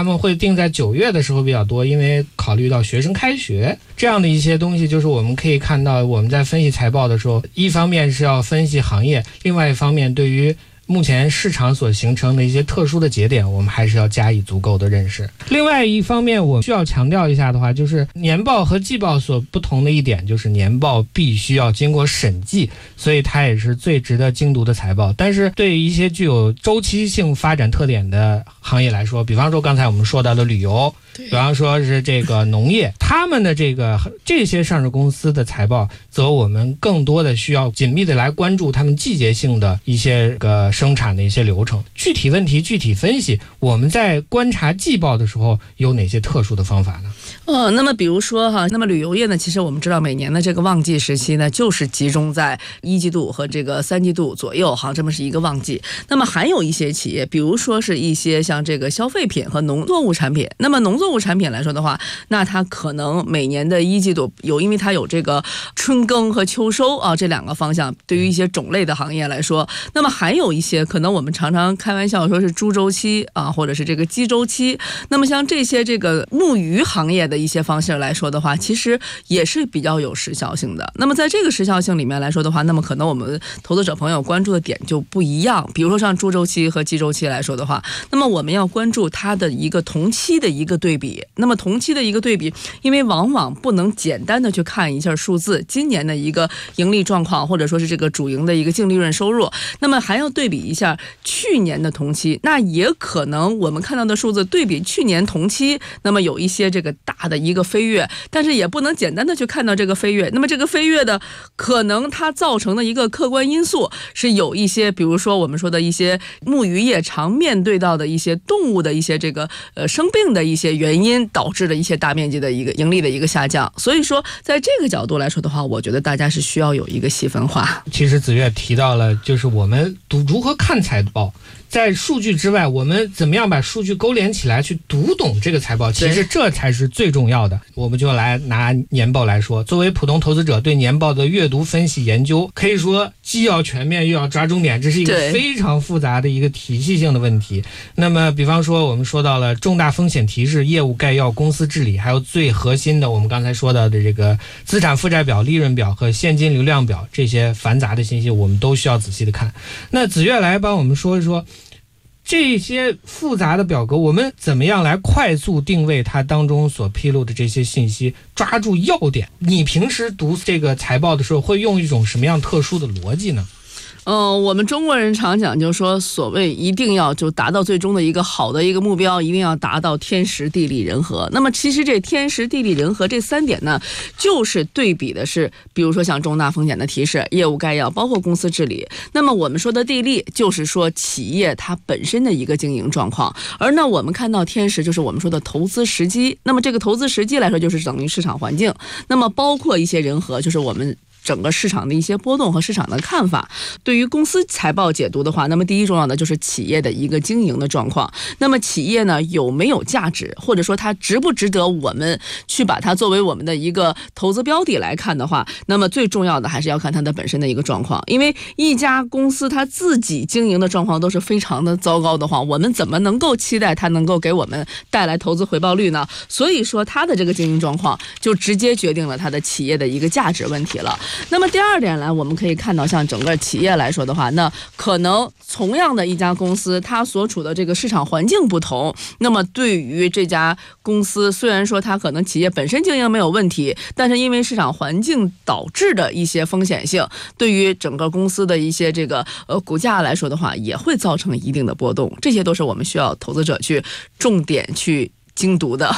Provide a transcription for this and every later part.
们会定在9月的时候比较多，因为考虑到学生开学这样的一些东西，就是我们可以看到我们在分析财报的时候，一方面是要分析行业，另外一方面对于目前市场所形成的一些特殊的节点，我们还是要加以足够的认识。另外一方面，我需要强调一下的话，就是年报和季报所不同的一点，就是年报必须要经过审计，所以它也是最值得精读的财报。但是对于一些具有周期性发展特点的行业来说，比方说刚才我们说到的旅游，比方说是这个农业，他们的这些上市公司的财报，则我们更多的需要紧密的来关注他们季节性的一些生产的一些流程，具体问题具体分析。我们在观察季报的时候有哪些特殊的方法呢？ 那么比如说那么旅游业呢，其实我们知道每年的这个旺季时期呢，就是集中在1季度和这个3季度左右这么是一个旺季。那么还有一些企业，比如说是一些像这个消费品和农作物产品，那么农作物产品来说的话，那它可能每年的1季度因为它有这个春耕和秋收这两个方向，对于一些种类的行业来说，那么还有一些可能我们常常开玩笑说是猪周期或者是这个鸡周期，那么像这些这个牧渔行业的一些方式来说的话，其实也是比较有时效性的。那么在这个时效性里面来说的话，那么可能我们投资者朋友关注的点就不一样。比如说像猪周期和鸡周期来说的话，那么我们要关注它的一个同期的一个对比。那么同期的一个对比，因为往往不能简单的去看一下数字，今年的一个盈利状况，或者说是这个主营的一个净利润收入，那么还要对比一下去年的同期。那也可能我们看到的数字对比去年同期，那么有一些这个大的一个飞跃，但是也不能简单的去看到这个飞跃。那么这个飞跃的可能它造成的一个客观因素是有一些，比如说我们说的一些牧渔业常面对到的一些动物的一些这个生病的一些原因，导致的一些大面积的一个盈利的一个下降。所以说在这个角度来说的话，我觉得大家是需要有一个细分化。 其实子越提到了，就是我们如何看财报，在数据之外，我们怎么样把数据勾连起来去读懂这个财报，其实这才是最重要的。我们就来拿年报来说，作为普通投资者对年报的阅读分析研究，可以说既要全面又要抓重点，这是一个非常复杂的一个体系性的问题。那么比方说我们说到了重大风险提示、业务概要、公司治理，还有最核心的我们刚才说到的这个资产负债表、利润表和现金流量表，这些繁杂的信息我们都需要仔细的看。那子越来帮我们说一说这些复杂的表格，我们怎么样来快速定位它当中所披露的这些信息，抓住要点？你平时读这个财报的时候会用一种什么样特殊的逻辑呢？ 我们中国人常讲，就是说所谓一定要就达到最终的一个好的一个目标，一定要达到天时地利人和。那么其实这天时地利人和这3点呢，就是对比的是比如说像重大风险的提示、业务概要，包括公司治理。那么我们说的地利就是说企业它本身的一个经营状况，而呢我们看到天时就是我们说的投资时机。那么这个投资时机来说就是等于市场环境，那么包括一些人和，就是我们整个市场的一些波动和市场的看法。对于公司财报解读的话，那么第一重要的就是企业的一个经营的状况。那么企业呢有没有价值，或者说它值不值得我们去把它作为我们的一个投资标的来看的话，那么最重要的还是要看它的本身的一个状况。因为一家公司它自己经营的状况都是非常的糟糕的话，我们怎么能够期待它能够给我们带来投资回报率呢？所以说它的这个经营状况就直接决定了它的企业的一个价值问题了。那么第二点来，我们可以看到像整个企业来说的话，那可能同样的一家公司，它所处的这个市场环境不同，那么对于这家公司，虽然说它可能企业本身经营没有问题，但是因为市场环境导致的一些风险性，对于整个公司的一些这个股价来说的话，也会造成一定的波动。这些都是我们需要投资者去重点去精读的。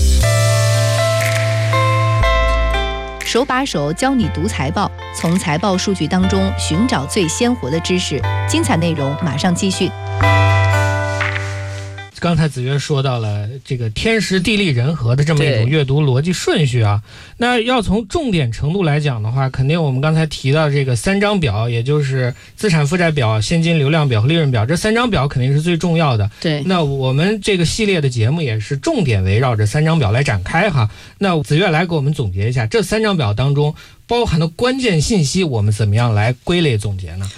手把手教你读财报，从财报数据当中寻找最鲜活的知识。精彩内容马上继续。 刚才子越说到了这个天时地利人和的这么一种阅读逻辑顺序啊，那要从重点程度来讲的话，肯定我们刚才提到这个3张表，也就是资产负债表、现金流量表和利润表，这3张表肯定是最重要的。 对， 那我们这个系列的节目也是重点围绕着3张表来展开哈。那子越来给我们总结一下，这3张表当中包含的关键信息，我们怎么样来归类总结呢？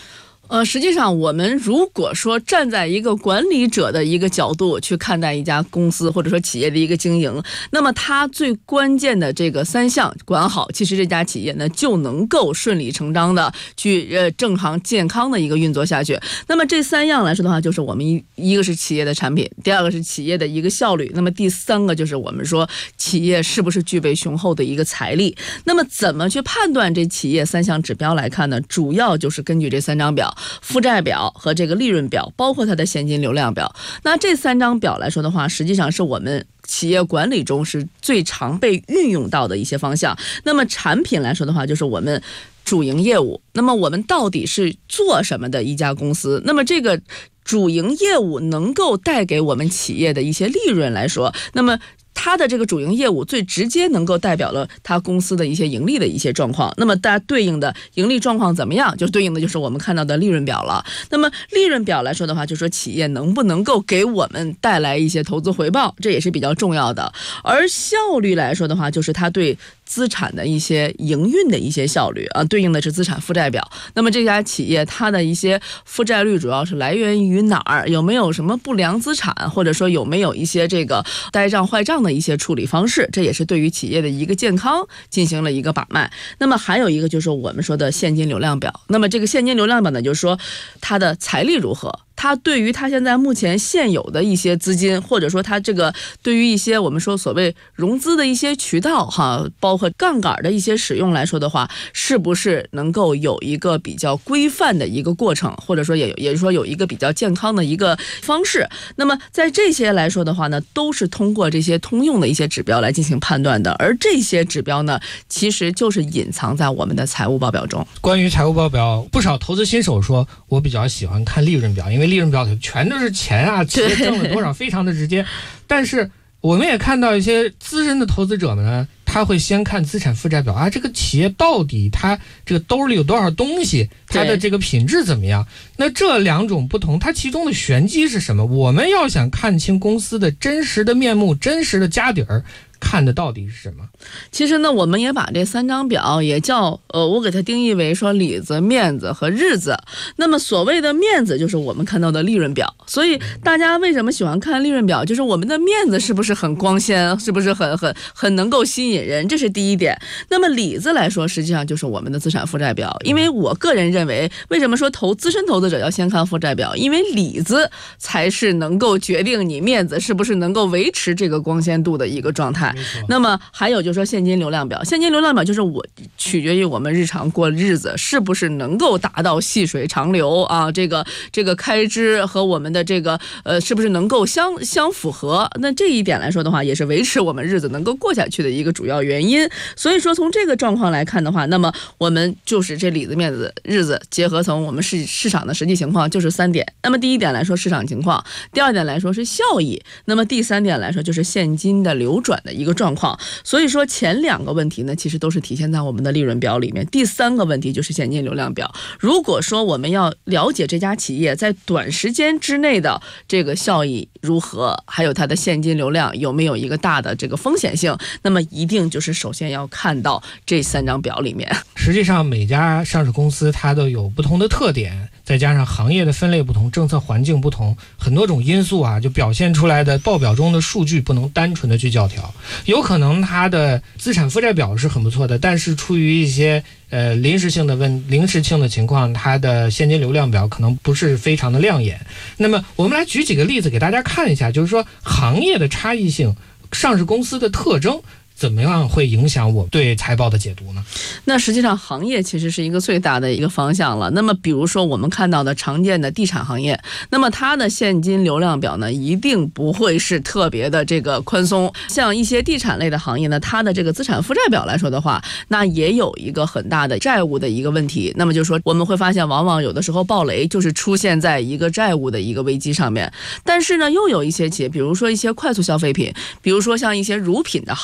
实际上我们如果说站在一个管理者的一个角度去看待一家公司或者说企业的一个经营，那么它最关键的这个3项管好，其实这家企业呢就能够顺理成章的去正常健康的一个运作下去。那么这3样来说的话，就是我们一个是企业的产品，第二个是企业的一个效率，那么第3个就是我们说企业是不是具备雄厚的一个财力。那么怎么去判断这企业3项指标来看呢？主要就是根据这3张表，负债表和这个利润表，包括它的现金流量表。那这3张表来说的话，实际上是我们企业管理中是最常被运用到的一些方向。那么产品来说的话，就是我们主营业务。那么我们到底是做什么的一家公司？那么这个主营业务能够带给我们企业的一些利润来说，那么它的这个主营业务最直接能够代表了它公司的一些盈利的一些状况。那么大家对应的盈利状况怎么样，就对应的就是我们看到的利润表了。那么利润表来说的话，就说企业能不能够给我们带来一些投资回报，这也是比较重要的。而效率来说的话，就是它对资产的一些营运的一些效率啊，对应的是资产负债表。那么这家企业它的一些负债率主要是来源于哪儿？有没有什么不良资产，或者说有没有一些这个呆账坏账的一些处理方式？这也是对于企业的一个健康进行了一个把脉。那么还有一个就是我们说的现金流量表。那么这个现金流量表呢，就是说它的财力如何。它对于它现在目前现有的一些资金，或者说它这个对于一些我们说所谓融资的一些渠道哈，包括杠杆的一些使用来说的话，是不是能够有一个比较规范的一个过程，或者说也就是说有一个比较健康的一个方式。那么在这些来说的话呢，都是通过这些通用的一些指标来进行判断的。而这些指标呢，其实就是隐藏在我们的财务报表中。 关于财务报表，不少投资新手说我比较喜欢看利润表，因为利润表全都是钱啊，企业挣了多少非常的直接。但是我们也看到一些资深的投资者们呢，他会先看资产负债表啊，这个企业到底它这个兜里有多少东西，它的这个品质怎么样。那这2种不同，它其中的玄机是什么？我们要想看清公司的真实的面目，真实的家底儿，看的到底是什么？ 其实呢，我们也把这3张表也叫我给它定义为说里子、面子和日子。那么所谓的面子就是我们看到的利润表。所以大家为什么喜欢看利润表？就是我们的面子是不是很光鲜，是不是很能够吸引人，这是第一点。那么里子来说，实际上就是我们的资产负债表。因为我个人认为，为什么说资深投资者要先看负债表？因为里子才是能够决定你面子是不是能够维持这个光鲜度的一个状态。那么还有就是说现金流量表，现金流量表就是我取决于我们日常过日子是不是能够达到细水长流啊，这个开支和我们的这个是不是能够相符合。那这一点来说的话，也是维持我们日子能够过下去的一个主要原因。所以说从这个状况来看的话，那么我们就是这里子面子日子结合从我们市场的实际情况，就是3点。那么第一点来说市场情况，第2点来说是效益，那么第3点来说就是现金的流转的一个状况。所以说前2个问题呢，其实都是体现在我们的利润表里面。第3个问题就是现金流量表。如果说我们要了解这家企业在短时间之内的这个效益如何，还有它的现金流量有没有一个大的这个风险性，那么一定就是首先要看到这3张表里面。 实际上每家上市公司它都有不同的特点，再加上行业的分类不同，政策环境不同，很多种因素啊，就表现出来的报表中的数据不能单纯的去教条。有可能它的资产负债表是很不错的，但是出于一些临时性的情况，它的现金流量表可能不是非常的亮眼。那么我们来举几个例子给大家看一下，就是说行业的差异性，上市公司的特征怎么样会影响我对财报的解读呢？ 那实际上行业其实是一个最大的一个方向了。那么比如说我们看到的常见的地产行业，那么它的现金流量表呢，一定不会是特别的这个宽松。像一些地产类的行业呢，它的这个资产负债表来说的话，那也有一个很大的债务的一个问题。那么就是说我们会发现往往有的时候暴雷就是出现在一个债务的一个危机上面。但是呢，又有一些企业，比如说一些快速消费品，比如说像一些乳品的行业，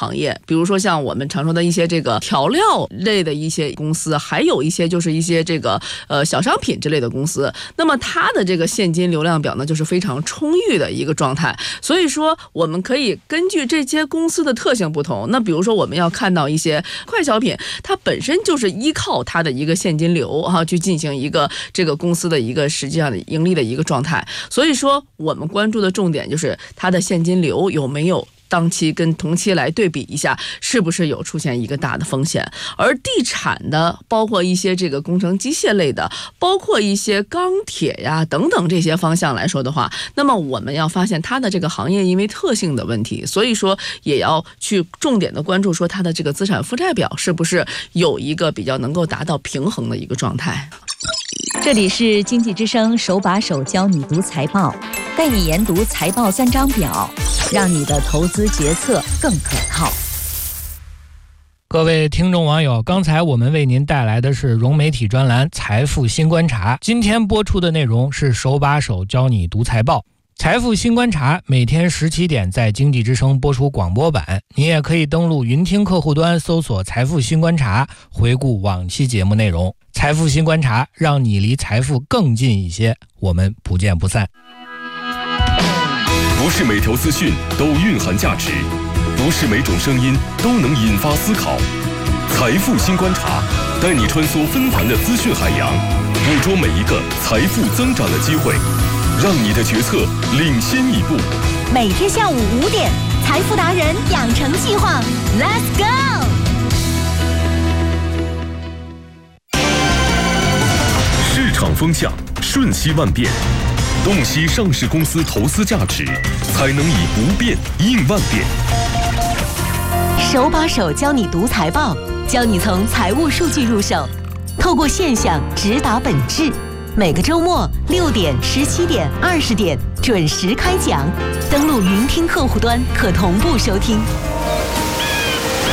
比如说像我们常说的一些这个调料类的一些公司，还有一些就是一些这个小商品之类的公司，那么它的这个现金流量表呢就是非常充裕的一个状态。所以说我们可以根据这些公司的特性不同，那比如说我们要看到一些快消品，它本身就是依靠它的一个现金流去进行一个这个公司的一个实际上的盈利的一个状态。所以说我们关注的重点就是它的现金流有没有当期跟同期来对比一下，是不是有出现一个大的风险。而地产的，包括一些这个工程机械类的，包括一些钢铁呀等等这些方向来说的话，那么我们要发现它的这个行业因为特性的问题，所以说也要去重点的关注说它的这个资产负债表是不是有一个比较能够达到平衡的一个状态。 这里是经济之声手把手教你读财报，带你研读财报3张表，让你的投资决策更可靠。 各位听众网友，刚才我们为您带来的是融媒体专栏财富新观察，今天播出的内容是手把手教你读财报。财富新观察每天17点在经济之声播出广播版，你也可以登录云听客户端搜索财富新观察，回顾往期节目内容。财富新观察，让你离财富更近一些，我们不见不散。 不是每条资讯都蕴含价值，不是每种声音都能引发思考。财富新观察，带你穿梭纷繁的资讯海洋，捕捉每一个财富增长的机会，让你的决策领先一步。 每天下午5点，财富达人养成计划 ，Let's go！ 市场风向瞬息万变，洞悉上市公司投资价值，才能以不变应万变。 手把手教你读财报，教你从财务数据入手，透过现象直达本质。每个周末6点、17点、20点准时开讲，登录云听客户端可同步收听。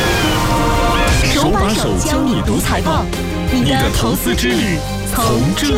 手把手教你读财报，你的投资之旅从这